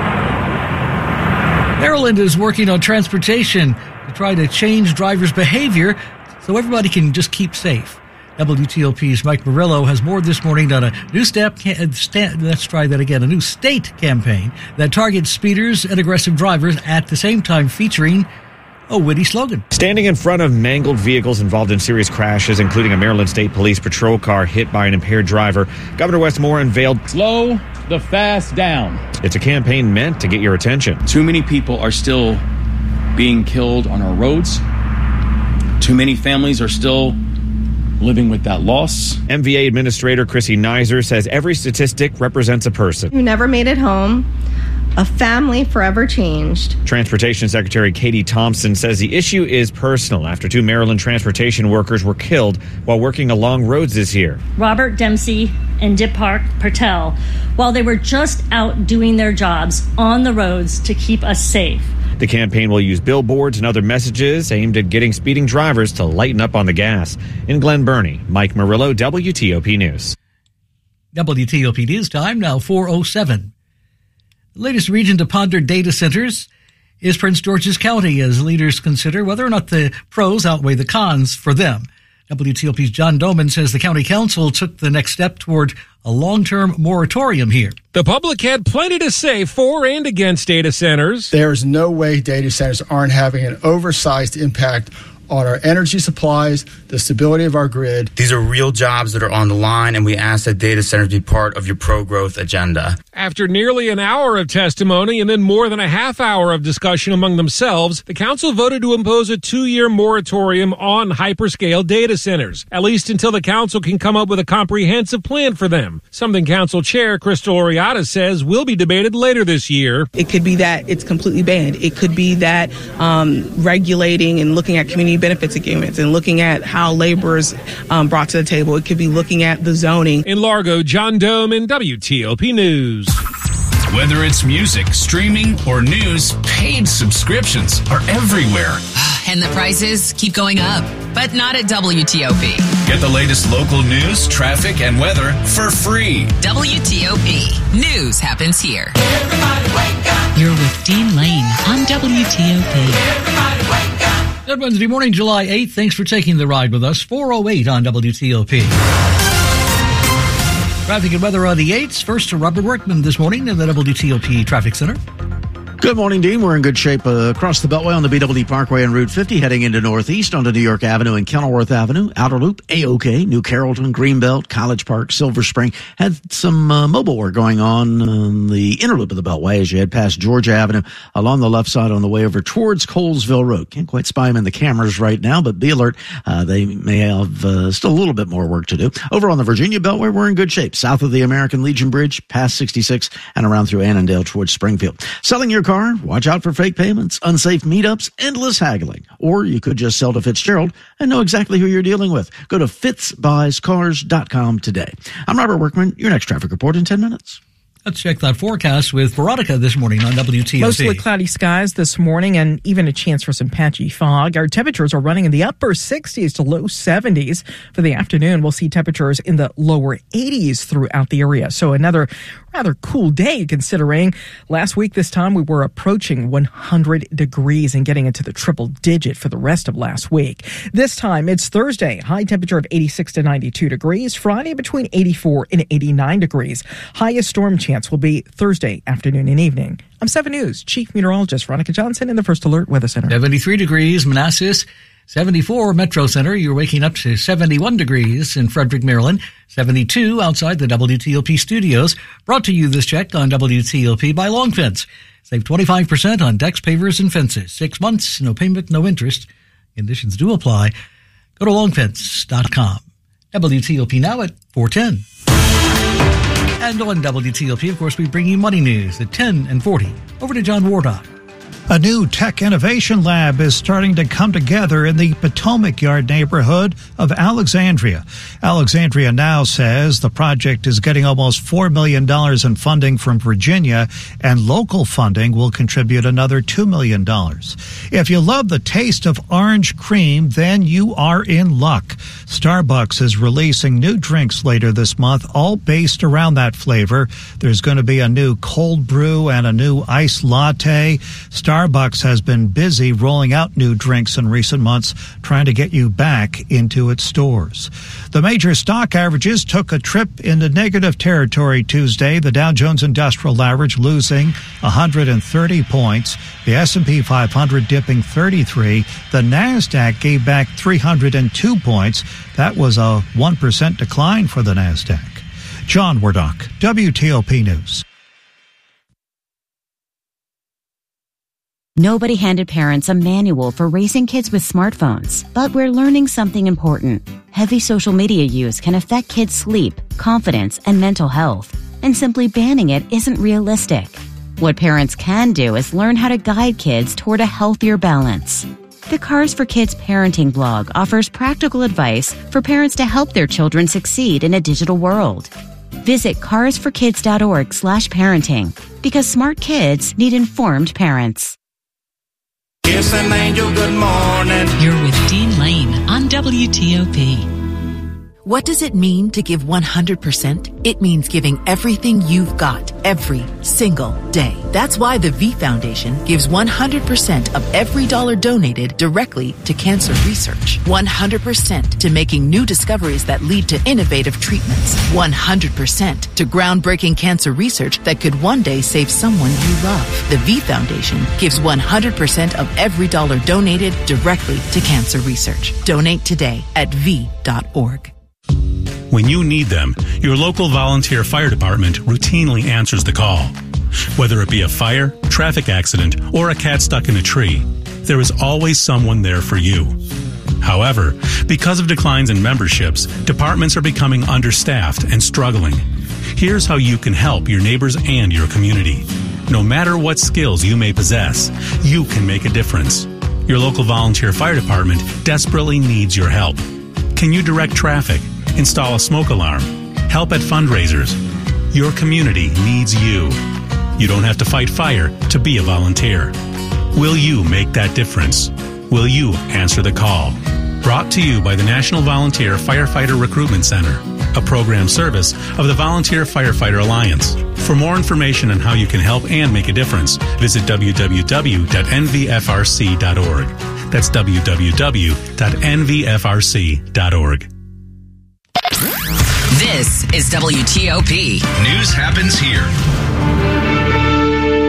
Maryland is working on transportation to try to change drivers' behavior so everybody can just keep safe. WTOP's Mike Murillo has more this morning on a new new state campaign that targets speeders and aggressive drivers at the same time featuring a witty slogan. Standing in front of mangled vehicles involved in serious crashes, including a Maryland State Police patrol car hit by an impaired driver, Governor Wes Moore unveiled Slow the Fast Down. It's a campaign meant to get your attention. Too many people are still being killed on our roads. Too many families are still living with that loss. MVA Administrator Chrissy Nizer says every statistic represents a person who never made it home, a family forever changed. Transportation Secretary Katie Thompson says the issue is personal after 2 Maryland transportation workers were killed while working along roads this year. Robert Dempsey and Dipak Patel, while they were just out doing their jobs on the roads to keep us safe. The campaign will use billboards and other messages aimed at getting speeding drivers to lighten up on the gas. In Glen Burnie, Mike Murillo, WTOP News. WTOP News time now 4:07. The latest region to ponder data centers is Prince George's County as leaders consider whether or not the pros outweigh the cons for them. WTOP's John Doman says the county council took the next step toward a long-term moratorium here. The public had plenty to say for and against data centers. There's no way data centers aren't having an oversized impact on our energy supplies, the stability of our grid. These are real jobs that are on the line, and we ask that data centers be part of your pro-growth agenda. After nearly an hour of testimony and then more than a half hour of discussion among themselves, the council voted to impose a 2-year moratorium on hyperscale data centers, at least until the council can come up with a comprehensive plan for them, something council chair Crystal Oriata says will be debated later this year. It could be that it's completely banned. It could be that regulating and looking at community benefits agreements and looking at how labor is brought to the table. It could be looking at the zoning. In Largo, John Doman, WTOP News. Whether it's music, streaming, or news, paid subscriptions are everywhere. And the prices keep going up, but not at WTOP. Get the latest local news, traffic, and weather for free. WTOP. News happens here. Everybody wake up. You're with Dean Lane on WTOP. Everybody wake up. Good Wednesday morning, July 8th. Thanks for taking the ride with us. 4:08 on WTOP. Traffic and weather on the 8s. First to Robert Workman this morning in the WTOP Traffic Center. Good morning, Dean. We're in good shape across the Beltway on the BWD Parkway and Route 50, heading into Northeast onto New York Avenue and Kenilworth Avenue. Outer Loop, A-OK, New Carrollton, Greenbelt, College Park, Silver Spring. Had some mobile work going on the inner loop of the Beltway as you head past Georgia Avenue along the left side on the way over towards Colesville Road. Can't quite spy them in the cameras right now, but be alert. They may have still a little bit more work to do. Over on the Virginia Beltway, we're in good shape. South of the American Legion Bridge, past 66, and around through Annandale towards Springfield. Selling your car? Watch out for fake payments, unsafe meetups, endless haggling. Or you could just sell to Fitzgerald and know exactly who you're dealing with. Go to fitzbuyscars.com today. I'm Robert Workman. Your next traffic report in 10 minutes. Let's check that forecast with Veronica this morning on WTOP. Mostly cloudy skies this morning and even a chance for some patchy fog. Our temperatures are running in the upper 60s to low 70s. For the afternoon, we'll see temperatures in the lower 80s throughout the area. So another rather cool day considering last week this time we were approaching 100 degrees and getting into the triple digit for the rest of last week. This time it's Thursday, high temperature of 86 to 92 degrees. Friday between 84 and 89 degrees. Highest storm chance will be Thursday afternoon and evening. I'm 7 News Chief Meteorologist Veronica Johnson in the First Alert Weather Center. 73 degrees, Manassas. 74 Metro Center. You're waking up to 71 degrees in Frederick, Maryland. 72 outside the WTOP studios. Brought to you this check on WTOP by Long Fence. Save 25% on decks, pavers, and fences. 6 months, no payment, no interest. Conditions do apply. Go to longfence.com. WTOP now at 4:10. And on WTOP, of course, we bring you money news at 10 and 40. Over to John Wardock. A new tech innovation lab is starting to come together in the Potomac Yard neighborhood of Alexandria. Alexandria Now says the project is getting almost $4 million in funding from Virginia, and local funding will contribute another $2 million. If you love the taste of orange cream, then you are in luck. Starbucks is releasing new drinks later this month, all based around that flavor. There's going to be a new cold brew and a new iced latte. Starbucks has been busy rolling out new drinks in recent months, trying to get you back into its stores. The major stock averages took a trip into negative territory Tuesday. The Dow Jones Industrial Average losing 130 points. The S&P 500 dipping 33. The NASDAQ gave back 302 points. That was a 1% decline for the NASDAQ. John Wardock, WTOP News. Nobody handed parents a manual for raising kids with smartphones, but we're learning something important. Heavy social media use can affect kids' sleep, confidence, and mental health, and simply banning it isn't realistic. What parents can do is learn how to guide kids toward a healthier balance. The Cars for Kids parenting blog offers practical advice for parents to help their children succeed in a digital world. Visit carsforkids.org/parenting, because smart kids need informed parents. Kiss an angel, good morning. You're with Dean Lane on WTOP. What does it mean to give 100%? It means giving everything you've got every single day. That's why the V Foundation gives 100% of every dollar donated directly to cancer research. 100% to making new discoveries that lead to innovative treatments. 100% to groundbreaking cancer research that could one day save someone you love. The V Foundation gives 100% of every dollar donated directly to cancer research. Donate today at V.org. When you need them, your local volunteer fire department routinely answers the call. Whether it be a fire, traffic accident, or a cat stuck in a tree, there is always someone there for you. However, because of declines in memberships, departments are becoming understaffed and struggling. Here's how you can help your neighbors and your community. No matter what skills you may possess, you can make a difference. Your local volunteer fire department desperately needs your help. Can you direct traffic? Install a smoke alarm? Help at fundraisers? Your community needs you. You don't have to fight fire to be a volunteer. Will you make that difference? Will you answer the call? Brought to you by the National Volunteer Firefighter Recruitment Center, a program service of the Volunteer Firefighter Alliance. For more information on how you can help and make a difference, visit www.nvfrc.org. That's www.nvfrc.org. This is WTOP. News happens here. Democratic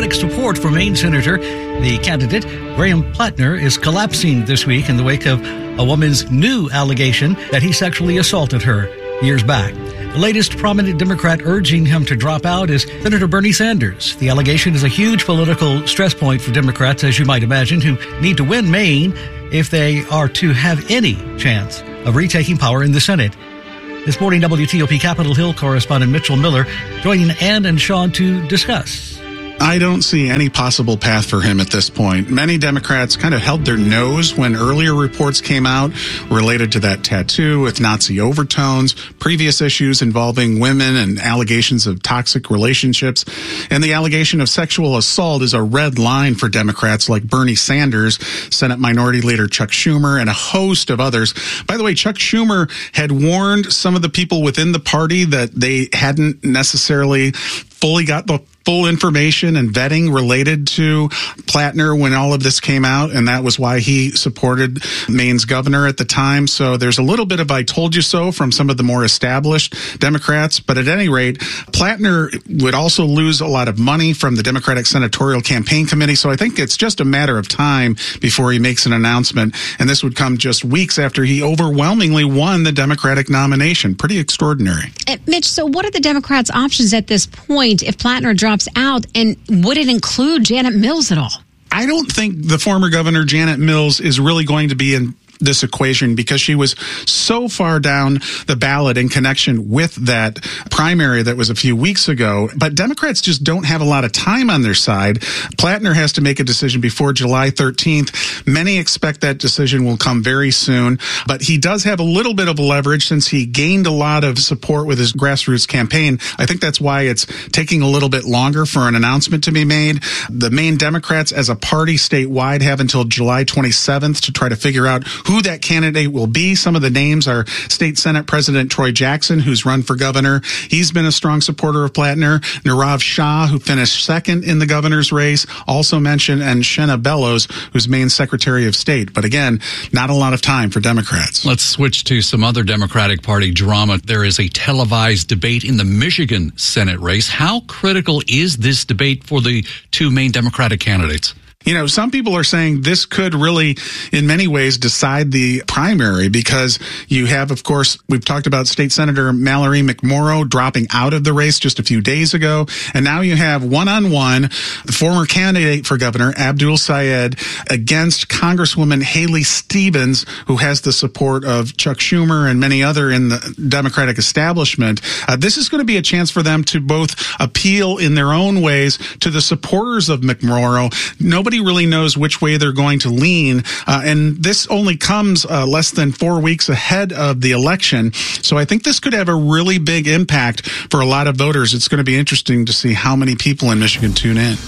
Democratic support for Maine Senator, the candidate, Graham Plattner, is collapsing this week in the wake of a woman's new allegation that he sexually assaulted her years back. The latest prominent Democrat urging him to drop out is Senator Bernie Sanders. The allegation is a huge political stress point for Democrats, as you might imagine, who need to win Maine if they are to have any chance of retaking power in the Senate. This morning, WTOP Capitol Hill correspondent Mitchell Miller joining Ann and Sean to discuss. I don't see any possible path for him at this point. Many Democrats kind of held their nose when earlier reports came out related to that tattoo with Nazi overtones, previous issues involving women and allegations of toxic relationships. And the allegation of sexual assault is a red line for Democrats like Bernie Sanders, Senate Minority Leader Chuck Schumer, and a host of others. By the way, Chuck Schumer had warned some of the people within the party that they hadn't necessarily fully got the full information and vetting related to Plattner when all of this came out, and that was why he supported Maine's governor at the time. So there's a little bit of I told you so from some of the more established Democrats, but at any rate, Plattner would also lose a lot of money from the Democratic Senatorial Campaign Committee, so I think it's just a matter of time before he makes an announcement, and this would come just weeks after he overwhelmingly won the Democratic nomination. Pretty extraordinary. Mitch, so what are the Democrats' options at this point if Plattner drops out, and would it include Janet Mills at all? I don't think the former governor, Janet Mills, is really going to be in this equation because she was so far down the ballot in connection with that primary that was a few weeks ago. But Democrats just don't have a lot of time on their side. Plattner has to make a decision before July 13th. Many expect that decision will come very soon, but he does have a little bit of leverage since he gained a lot of support with his grassroots campaign. I think that's why it's taking a little bit longer for an announcement to be made. The Maine Democrats as a party statewide have until July 27th to try to figure out who that candidate will be. Some of the names are State Senate President Troy Jackson, who's run for governor. He's been a strong supporter of Plattner. Nirav Shah, who finished second in the governor's race, also mentioned, and Shenna Bellows, who's Maine's Secretary of State. But again, not a lot of time for Democrats. Let's switch to some other Democratic Party drama. There is a televised debate in the Michigan Senate race. How critical is this debate for the two main Democratic candidates? You know, some people are saying this could really, in many ways, decide the primary because you have, of course, we've talked about State Senator Mallory McMorrow dropping out of the race just a few days ago. And now you have one-on-one the former candidate for governor, Abdul Sayed, against Congresswoman Haley Stevens, who has the support of Chuck Schumer and many other in the Democratic establishment. This is going to be a chance for them to both appeal in their own ways to the supporters of McMorrow. Nobody really knows which way they're going to lean, and this only comes less than 4 weeks ahead of the election. So I think this could have a really big impact for a lot of voters. It's going to be interesting to see how many people in Michigan tune in.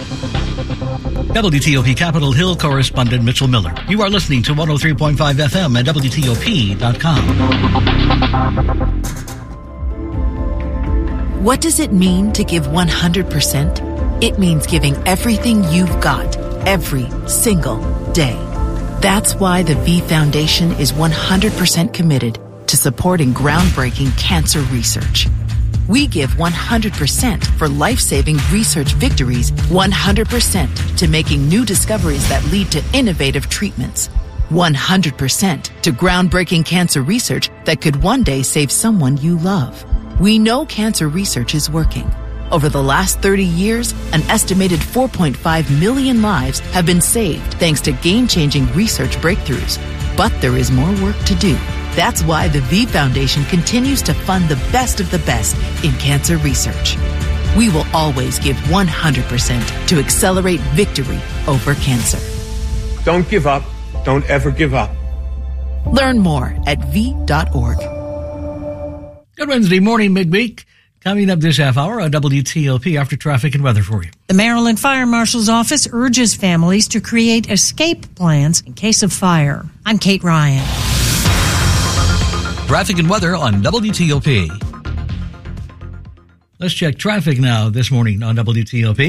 WTOP Capitol Hill correspondent Mitchell Miller. You are listening to 103.5 FM at WTOP.com. What does it mean to give 100%? It means giving everything you've got, every single day. That's why the V Foundation is 100% committed to supporting groundbreaking cancer research. We give 100% for life-saving research victories, 100% to making new discoveries that lead to innovative treatments, 100% to groundbreaking cancer research that could one day save someone you love. We know cancer research is working. Over the last 30 years, an estimated 4.5 million lives have been saved thanks to game-changing research breakthroughs. But there is more work to do. That's why the V Foundation continues to fund the best of the best in cancer research. We will always give 100% to accelerate victory over cancer. Don't give up. Don't ever give up. Learn more at v.org. Good Wednesday morning, midweek. Coming up this half hour on WTOP after traffic and weather for you. The Maryland Fire Marshal's Office urges families to create escape plans in case of fire. I'm Kate Ryan. Traffic and weather on WTOP. Let's check traffic now this morning on WTOP.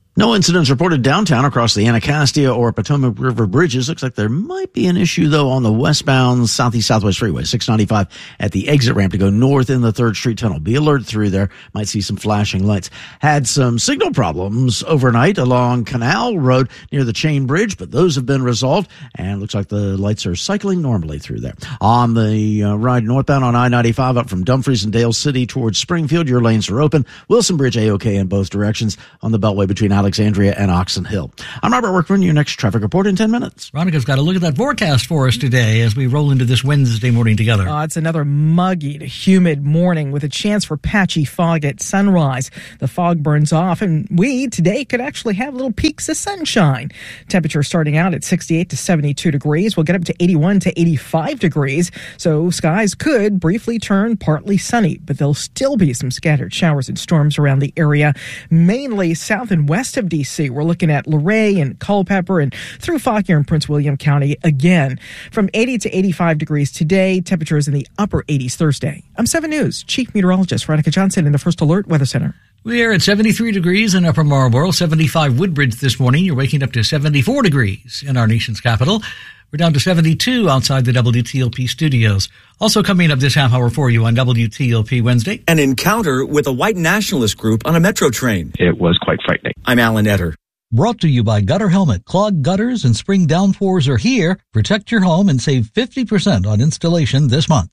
No incidents reported downtown across the Anacostia or Potomac River bridges. Looks like there might be an issue, though, on the westbound Southeast-Southwest Freeway, 695 at the exit ramp to go north in the 3rd Street Tunnel. Be alert through there. Might see some flashing lights. Had some signal problems overnight along Canal Road near the Chain Bridge, but those have been resolved, and looks like the lights are cycling normally through there. On the ride northbound on I-95 up from Dumfries and Dale City towards Springfield, your lanes are open. Wilson Bridge A-OK in both directions on the Beltway between Alexandria and Oxon Hill. I'm Robert Workman, your next traffic report in 10 minutes. Veronica's got a look at that forecast for us today as we roll into this Wednesday morning together. It's another muggy to humid morning with a chance for patchy fog at sunrise. The fog burns off, and we today could actually have little peaks of sunshine. Temperature starting out at 68 to 72 degrees. We'll get up to 81 to 85 degrees, so skies could briefly turn partly sunny, but there'll still be some scattered showers and storms around the area, mainly south and west of D.C. We're looking at Luray and Culpeper and through Fauquier and Prince William County again. From 80 to 85 degrees today, temperatures in the upper 80s Thursday. I'm 7 News Chief Meteorologist Veronica Johnson in the First Alert Weather Center. We're at 73 degrees in Upper Marlboro, 75 Woodbridge this morning. You're waking up to 74 degrees in our nation's capital. We're down to 72 outside the WTOP studios. Also coming up this half hour for you on WTOP Wednesday. An encounter with a white nationalist group on a metro train. It was quite frightening. I'm Alan Etter. Brought to you by Gutter Helmet. Clogged gutters and spring downpours are here. Protect your home and save 50% on installation this month.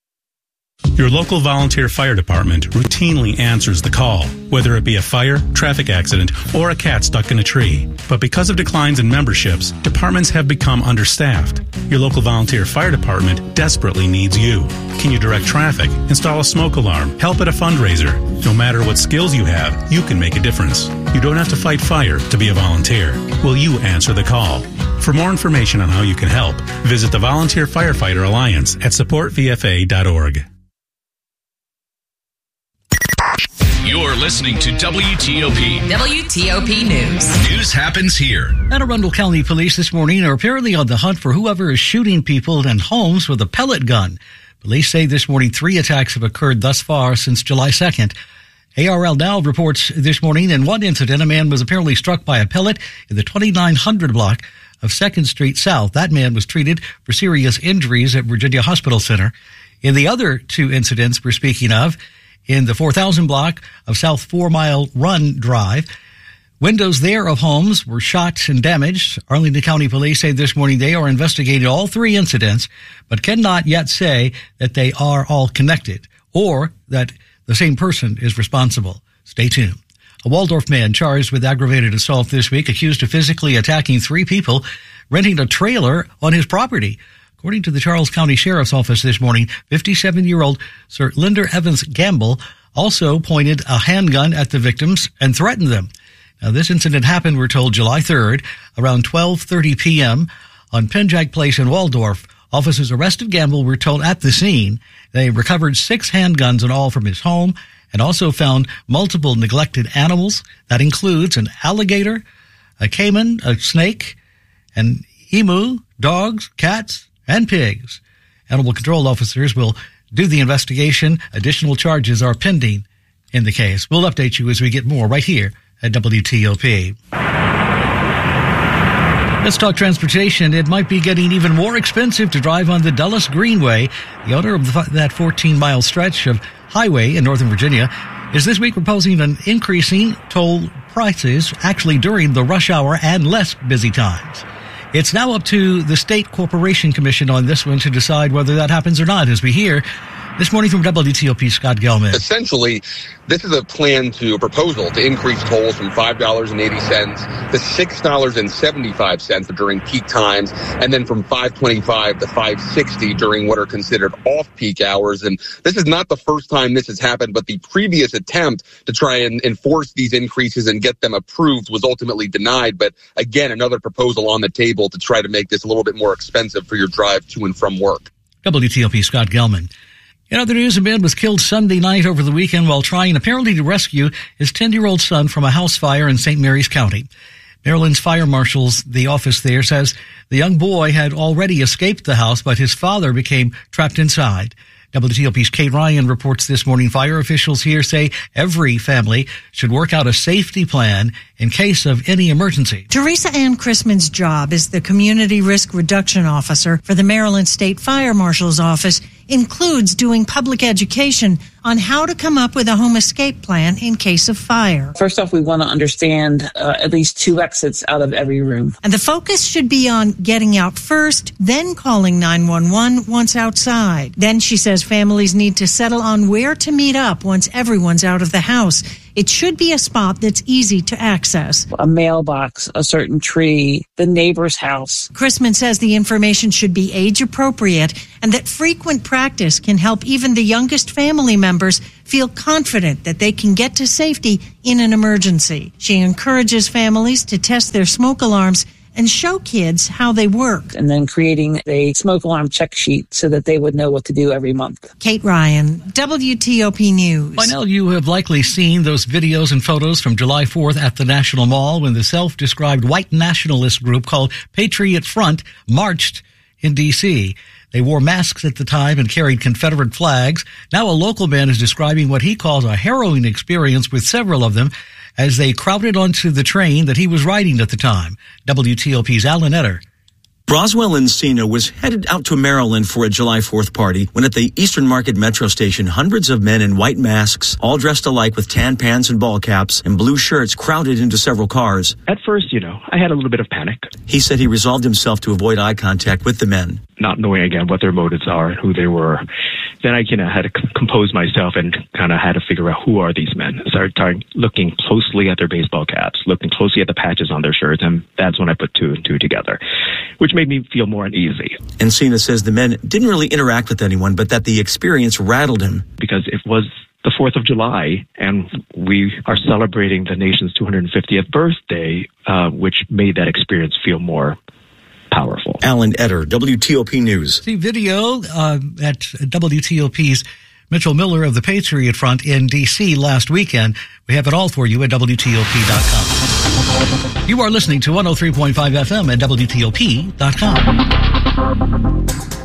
Your local volunteer fire department routinely answers the call, whether it be a fire, traffic accident, or a cat stuck in a tree. But because of declines in memberships, departments have become understaffed. Your local volunteer fire department desperately needs you. Can you direct traffic, install a smoke alarm, help at a fundraiser? No matter what skills you have, you can make a difference. You don't have to fight fire to be a volunteer. Will you answer the call? For more information on how you can help, visit the Volunteer Firefighter Alliance at supportvfa.org. You're listening to WTOP. WTOP News. News happens here. Anne Arundel County Police this morning are apparently on the hunt for whoever is shooting people and homes with a pellet gun. Police say this morning 3 attacks have occurred thus far since July 2nd. ARL Now reports this morning in one incident, a man was apparently struck by a pellet in the 2900 block of 2nd Street South. That man was treated for serious injuries at Virginia Hospital Center. In the other 2 incidents we're speaking of, in the 4000 block of South 4 Mile Run Drive, windows there of homes were shot and damaged. Arlington County Police say this morning they are investigating all 3 incidents, but cannot yet say that they are all connected or that the same person is responsible. Stay tuned. A Waldorf man charged with aggravated assault this week, accused of physically attacking 3 people renting a trailer on his property. According to the Charles County Sheriff's Office this morning, 57-year-old Sir Linder Evans Gamble also pointed a handgun at the victims and threatened them. Now, this incident happened, we're told, July 3rd, around 12:30 p.m. on Penjack Place in Waldorf. Officers arrested Gamble, we're told, at the scene. They recovered 6 handguns in all from his home and also found multiple neglected animals. That includes an alligator, a caiman, a snake, an emu, dogs, cats, and pigs. Animal control officers will do the investigation. Additional charges are pending in the case. We'll update you as we get more right here at WTOP. Let's talk transportation. It might be getting even more expensive to drive on the Dulles Greenway. The owner of that 14-mile stretch of highway in Northern Virginia is this week proposing an increasing toll prices actually during the rush hour and less busy times. It's now up to the State Corporation Commission on this one to decide whether that happens or not, as we hear this morning from WTOP, Scott Gelman. Essentially, this is a proposal to increase tolls from $5.80 to $6.75 during peak times, and then from $5.25 to $5.60 during what are considered off-peak hours. And this is not the first time this has happened, but the previous attempt to try and enforce these increases and get them approved was ultimately denied. But again, another proposal on the table to try to make this a little bit more expensive for your drive to and from work. WTOP, Scott Gelman. In other news, a man was killed Sunday night over the weekend while trying apparently to rescue his 10-year-old son from a house fire in St. Mary's County. Maryland's fire marshals, the office there, says the young boy had already escaped the house, but his father became trapped inside. WTOP's Kate Ryan reports this morning fire officials here say every family should work out a safety plan in case of any emergency. Teresa Ann Chrisman's job as the Community Risk Reduction Officer for the Maryland State Fire Marshal's Office includes doing public education on how to come up with a home escape plan in case of fire. First off, we want to understand at least 2 exits out of every room. And the focus should be on getting out first, then calling 911 once outside. Then she says families need to settle on where to meet up once everyone's out of the house. It should be a spot that's easy to access. A mailbox, a certain tree, the neighbor's house. Chrisman says the information should be age appropriate and that frequent practice can help even the youngest family members feel confident that they can get to safety in an emergency. She encourages families to test their smoke alarms and show kids how they work. And then creating a smoke alarm check sheet so that they would know what to do every month. Kate Ryan, WTOP News. By now you have likely seen those videos and photos from July 4th at the National Mall when the self-described white nationalist group called Patriot Front marched in D.C. They wore masks at the time and carried Confederate flags. Now a local man is describing what he calls a harrowing experience with several of them as they crowded onto the train that he was riding at the time. WTOP's Alan Etter. Broswell Encino was headed out to Maryland for a July 4th party when at the Eastern Market Metro Station, hundreds of men in white masks, all dressed alike with tan pants and ball caps and blue shirts, crowded into several cars. At first, I had a little bit of panic. He said he resolved himself to avoid eye contact with the men. Not knowing, again, what their motives are and who they were. Then I had to compose myself and kind of had to figure out who are these men. Started looking closely at their baseball caps, looking closely at the patches on their shirts, and that's when I put 2 and 2 together, which made me feel more uneasy. Encina says the men didn't really interact with anyone, but that the experience rattled him. Because it was the 4th of July, and we are celebrating the nation's 250th birthday, which made that experience feel more powerful. Alan Etter, WTOP News. See video at WTOP's Mitchell Miller of the Patriot Front in D.C. last weekend. We have it all for you at WTOP.com. You are listening to 103.5 FM at WTOP.com.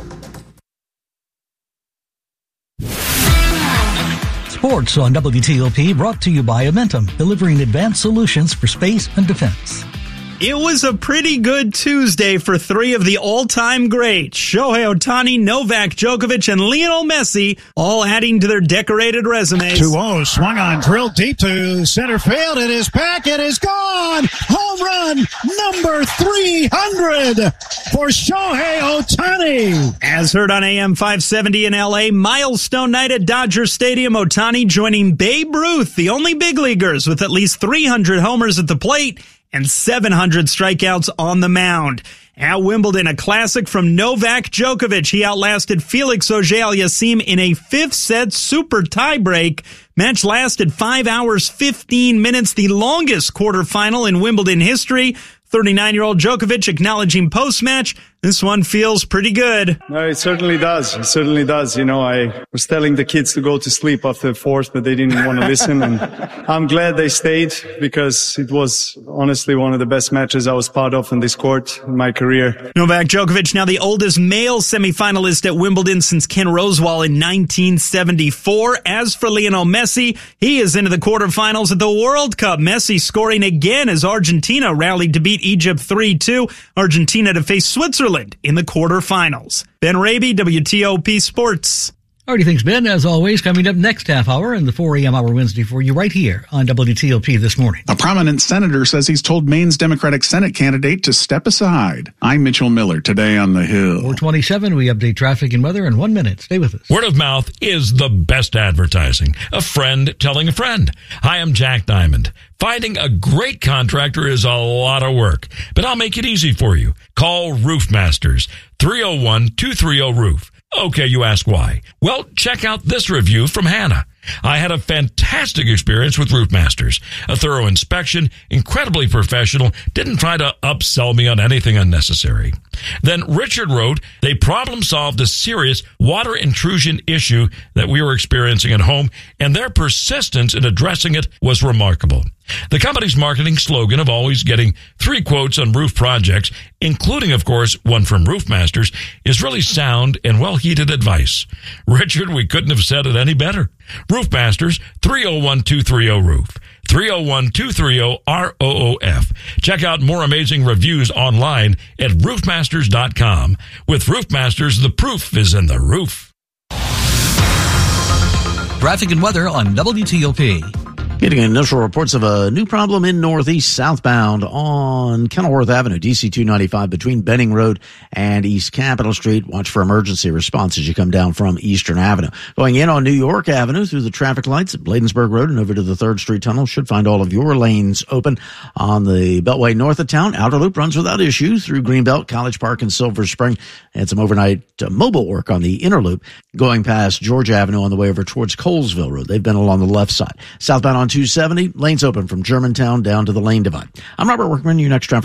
Sports on WTOP brought to you by Amentum, delivering advanced solutions for space and defense. It was a pretty good Tuesday for 3 of the all-time greats, Shohei Ohtani, Novak Djokovic, and Lionel Messi, all adding to their decorated resumes. 2-0, swung on, drilled deep to center field. It is back, it is gone. Home run number 300 for Shohei Ohtani. As heard on AM 570 in L.A., milestone night at Dodger Stadium. Ohtani joining Babe Ruth, the only big leaguers with at least 300 homers at the plate and 700 strikeouts on the mound. At Wimbledon, a classic from Novak Djokovic. He outlasted Felix Auger-Aliassime in a 5th-set super tiebreak. Match lasted 5 hours, 15 minutes, the longest quarterfinal in Wimbledon history. 39-year-old Djokovic acknowledging post-match, this one feels pretty good. No, it certainly does. It certainly does. I was telling the kids to go to sleep after the 4th, but they didn't want to listen. And I'm glad they stayed because it was honestly one of the best matches I was part of in this court in my career. Novak Djokovic, now the oldest male semifinalist at Wimbledon since Ken Rosewall in 1974. As for Lionel Messi, he is into the quarterfinals at the World Cup. Messi scoring again as Argentina rallied to beat Egypt 3-2. Argentina to face Switzerland in the quarterfinals. Ben Raby, WTOP Sports. Alrighty, thanks, Ben. As always, coming up next half hour in the 4 a.m. hour Wednesday for you right here on WTOP this morning. A prominent senator says he's told Maine's Democratic Senate candidate to step aside. I'm Mitchell Miller, today on the Hill. 427, we update traffic and weather in 1 minute. Stay with us. Word of mouth is the best advertising. A friend telling a friend. Hi, I'm Jack Diamond. Finding a great contractor is a lot of work, but I'll make it easy for you. Call Roof Masters, 301-230-ROOF. Okay, you ask why. Well, check out this review from Hannah. I had a fantastic experience with Roofmasters. A thorough inspection, incredibly professional, didn't try to upsell me on anything unnecessary. Then Richard wrote, they problem solved a serious water intrusion issue that we were experiencing at home, and their persistence in addressing it was remarkable. The company's marketing slogan of always getting 3 quotes on roof projects, including, of course, one from Roofmasters, is really sound and well-heeded advice. Richard, we couldn't have said it any better. Roofmasters, 301-230-ROOF. 301-230-ROOF. Check out more amazing reviews online at roofmasters.com. With Roofmasters, the proof is in the roof. Traffic and weather on WTOP. Getting initial reports of a new problem in Northeast southbound on Kenilworth Avenue, DC 295 between Benning Road and East Capitol Street. Watch for emergency response as you come down from Eastern Avenue. Going in on New York Avenue through the traffic lights at Bladensburg Road and over to the 3rd Street Tunnel. Should find all of your lanes open. On the Beltway north of town, outer loop runs without issue through Greenbelt, College Park, and Silver Spring. And some overnight mobile work on the inner loop going past George Avenue on the way over towards Colesville Road. They've been along the left side. Southbound on 270, lanes open from Germantown down to the lane divide. I'm Robert Workman, your next traffic